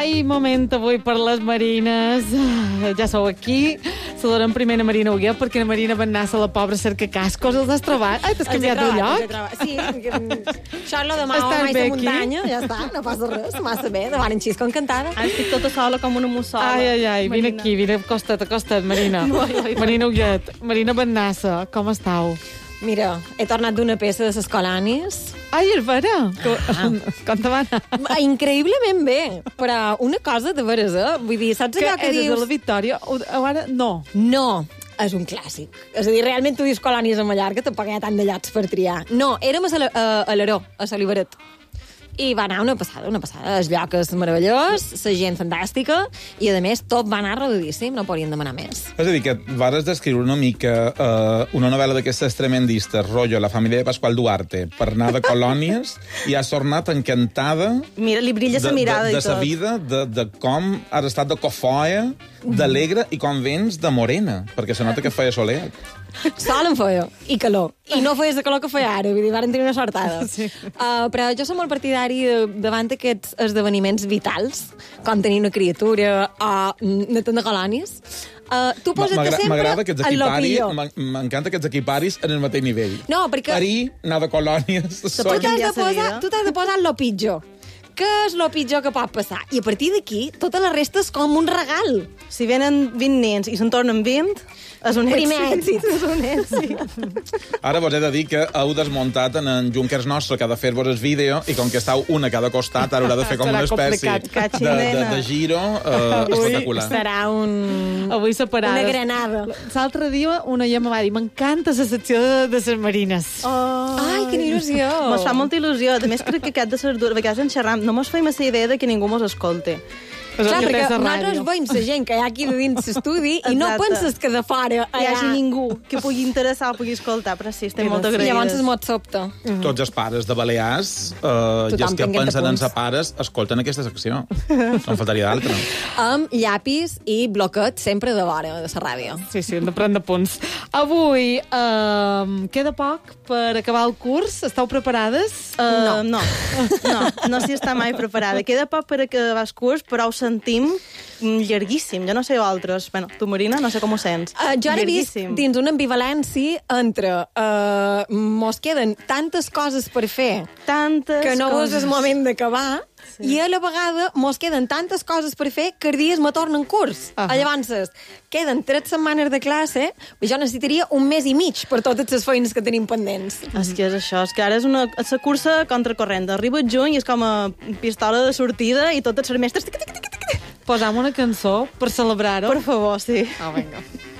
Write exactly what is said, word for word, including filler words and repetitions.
Ai, moment avui per les Marines. Ja sou aquí. Saludem primer a Marina Huguet, perquè la Marina Bennassa, la pobra, cerca cascos. Els has trobat? Ai, t'has canviat de lloc? Sí, això és lo de Mahoma i la muntanya. Ja està, no passa res, massa bé. Demà en Xisco, encantada. Ara estic tota sola com una mussola. Ai, ai, ai, vine aquí, vine acosta't, acosta't, Marina. Marina Huguet, Marina Bennassa, com estàu? Mira, he tornat d'una peça de s'Escolanis. Ai, és vera? Ah. Com te va anar? Increïblement bé, però una cosa de veres, eh? Vull dir, saps allò que, que dius... de la Victòria? O, ara, no. No, és un clàssic. És a dir, realment tu dius Colònies a Mallorca, tampoc hi ha tant de llats per triar. No, érem a, a, a l'Aró, a Saliberet. I va anar una passada, una passada. El lloc és meravellós, la gent fantàstica, i a més tot va anar rodadíssim, no podien demanar més. És a dir, que vares descriure una mica uh, una novel·la d'aquestes tremendistes, rotllo La família de Pasqual Duarte, per anar de Colònies, i has tornat encantada... Mira, li brilla la mirada de, de, i tot. De sa vida, de, de com has estat de cofoia, d'alegre, i com vens de morena, perquè se nota que feia soleat. Sol en feia, i calor. I no feia la calor que feia ara, vull dir, varen tenir una sortada. Sí. Uh, però jo som molt partidari de, davant aquests esdeveniments vitals, com tenir una criatura o anar de colònies. Uh, tu posa't sempre m'agrada aquests en lo equiparis, millor. m'encanta aquests equiparis en el mateix nivell. No, perquè... Parir, anar de colònies... Tu t'has de, posar, tu t'has de posar en lo pitjor. Què és el pitjor que pot passar? I a partir d'aquí, tota la resta és com un regal. Si venen vint nens i se'n tornen vint, és un Primer èxit. èxit. És un èxit. Ara vos he de dir que heu desmuntat en en Junkers nostre, que ha de fer-vos el vídeo, i com que estàu una a cada costat, ara haurà de fer com Serà una espècie complicat, de, de, de giro uh, espectacular. Serà un... Avui separades. Una granada. L'altre dia una ja me va dir, m'encanta la secció de, de les Marines. Oh. Ai, quina il·lusió. Mos fa molta il·lusió. A més, crec que aquest de ser dur, a vegades en xerram, no mos feim la idea de que ningú mos escolte. Clar, que perquè tens a nosaltres ràdio. veiem la gent que hi ha aquí de dins l'estudi i no Exacte. penses que de fora Hi allà... hagi ningú que pugui interessar o pugui escoltar, però sí, estem molt I agraïdes. llavors es mot sobte. Mm. Tots els pares de Balears uh, i els que tinguin pensen en apunts. sa pares escolten aquesta secció. No en faltaria d'altra. Amb llapis i bloquet sempre de vora de la ràdio. Sí, sí, hem de prendre punts. Avui um, queda poc per acabar el curs. Esteu preparades? Uh, no. No, no s'hi està mai preparada. Queda poc per acabar el curs, però ho sentim llarguíssim. Jo no sé altres. Bueno, tu, Marina, no sé com ho sents. Uh, jo he vist dins una ambivalència entre uh, mos queden tantes coses per fer Tantes que no coses. és el moment d'acabar, sí. I a la vegada mos queden tantes coses per fer que els dies me tornen curs. Uh -huh. Llavors, queden tres setmanes de classe, jo necessitaria un mes i mig per totes les feines que tenim pendents. És que és això, és que ara és una, és la cursa contracorrent. Arriba el juny i és com a pistola de sortida i tots els semestres... Posam una cançó per celebrar-ho. Per favor, sí. Ah, vinga.